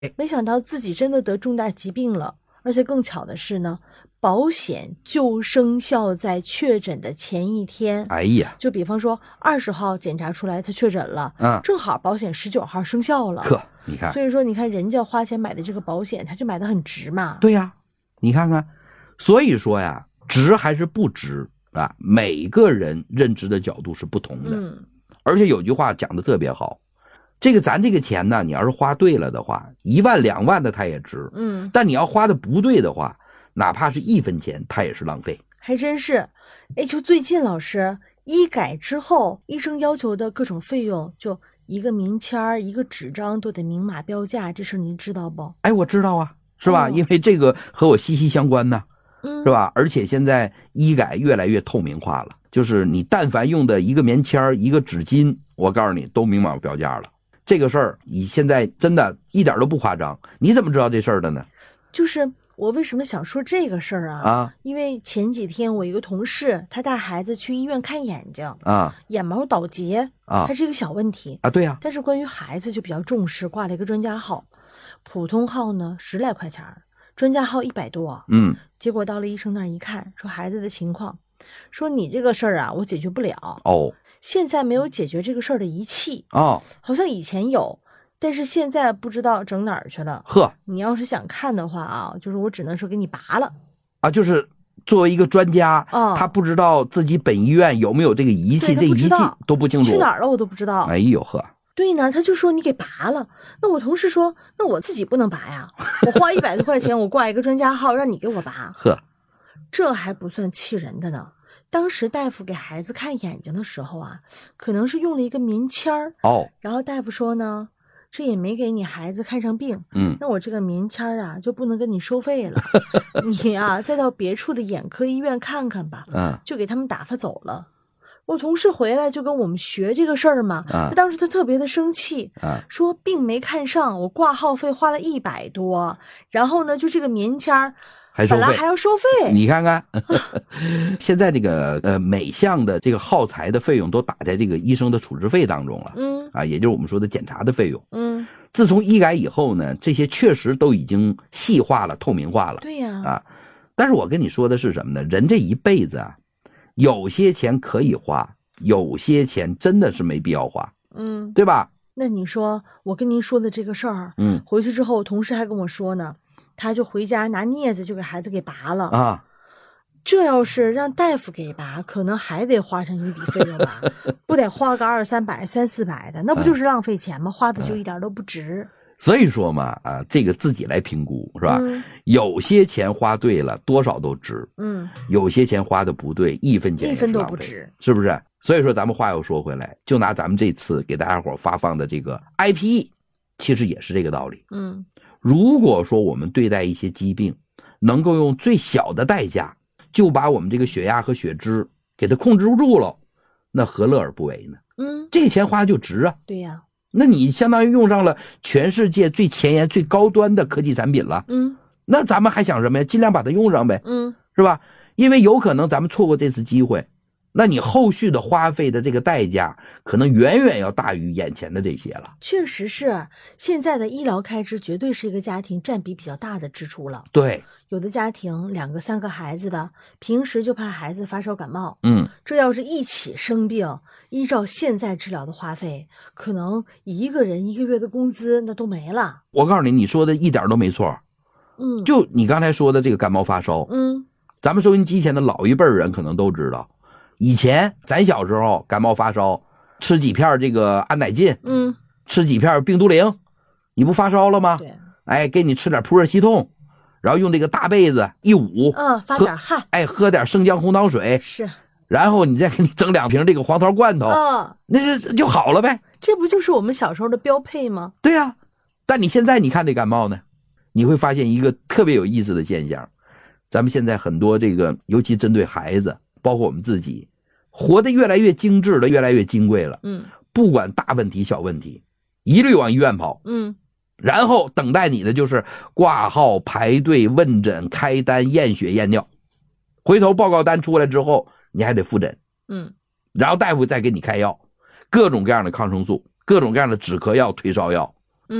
没想到自己真的得重大疾病了，而且更巧的是呢，保险就生效在确诊的前一天。 哎呀， 就比方说20号检查出来他确诊了，正好保险19号生效了。 呵，你看， 所以说你看人家花钱买的这个保险，他就买的很值嘛。 对呀，你看看，所以说呀，值还是不值啊？每个人认知的角度是不同的。而且有句话讲的特别好，这个咱这个钱呢，你要是花对了的话，1万2万的它也值。但你要花的不对的话，哪怕是1分钱，它也是浪费。 还真是。就最近老师医改之后，医生要求的各种费用，就一个名签一个纸张都得明码标价，这事您知道不？ 我知道啊，是吧？因为这个和我息息相关呢，是吧？而且现在医改越来越透明化了，就是你但凡用的一个棉签一个纸巾，我告诉你都明码标价了。这个事儿你现在真的一点都不夸张。你怎么知道这事儿的呢？ 就是我为什么想说这个事儿啊？因为前几天我一个同事，他带孩子去医院看眼睛眼毛倒结它是一个小问题对呀。 但是关于孩子就比较重视，挂了一个专家号，普通号呢10来块钱，专家号100多。结果到了医生那儿一看，说孩子的情况，说你这个事儿啊，我解决不了。现在没有解决这个事儿的仪器好像以前有，但是现在不知道整哪儿去了。你要是想看的话就是我只能说给你拔了就是作为一个专家他不知道自己本医院有没有这个仪器，这仪器都不清楚， 去哪儿了我都不知道。对呢，他就说你给拔了。那我同事说，那我自己不能拔呀，我花100多块钱我挂一个专家号让你给我拔。这还不算气人的呢。当时大夫给孩子看眼睛的时候可能是用了一个棉签儿然后大夫说呢，这也没给你孩子看上病那我这个棉签儿就不能跟你收费了你再到别处的眼科医院看看吧就给他们打发走了。我同事回来就跟我们学这个事儿嘛当时他特别的生气说病没看上，我挂号费花了100多，然后呢就这个棉签儿本来还要收费。 你看看现在这个每项的这个耗材的费用都打在这个医生的处置费当中了也就是我们说的检查的费用自从医改以后呢，这些确实都已经细化了透明化了。 对呀但是我跟你说的是什么呢？人这一辈子有些钱可以花，有些钱真的是没必要花对吧？ 那你说我跟您说的这个事儿回去之后我同事还跟我说呢，他就回家拿镊子就给孩子给拔了这要是让大夫给拔，可能还得花上一笔费用吧不得花个200-300、300-400的，那不就是浪费钱吗？花的就一点都不值。 所以说嘛这个自己来评估是吧有些钱花对了多少都值有些钱花的不对1分钱也是浪费， 1分都不值， 是不是？所以说咱们话又说回来，就拿咱们这次给大家伙发放的这个 IPE 其实也是这个道理如果说我们对待一些疾病能够用最小的代价就把我们这个血压和血脂给它控制住了，那何乐而不为呢这个钱花就值对呀那你相当于用上了全世界最前沿最高端的科技产品了那咱们还想什么呀？尽量把它用上呗是吧？因为有可能咱们错过这次机会，那你后续的花费的这个代价可能远远要大于眼前的这些了。 确实是，现在的医疗开支绝对是一个家庭占比比较大的支出了。 对， 有的家庭2个3个孩子的，平时就怕孩子发烧感冒这要是一起生病，依照现在治疗的花费，可能一个人1个月的工资那都没了。 我告诉你，你说的一点都没错就你刚才说的这个感冒发烧咱们收音机前的老一辈人可能都知道，以前咱小时候感冒发烧吃几片这个安乃近吃几片病毒灵，你不发烧了吗？ 对， 给你吃点扑热息痛，然后用这个大被子一捂发点汗喝点生姜红糖水是， 然后你再给你整2瓶这个黄桃罐头那就好了呗。 这不就是我们小时候的标配吗？ 对呀但你现在你看这感冒呢，你会发现一个特别有意思的现象，咱们现在很多这个尤其针对孩子包括我们自己活得越来越精致了，越来越金贵了不管大问题小问题一律往医院跑然后等待你的就是挂号排队问诊开单验血验尿，回头报告单出来之后你还得复诊然后大夫再给你开药，各种各样的抗生素，各种各样的止咳药退烧药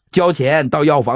交钱到药房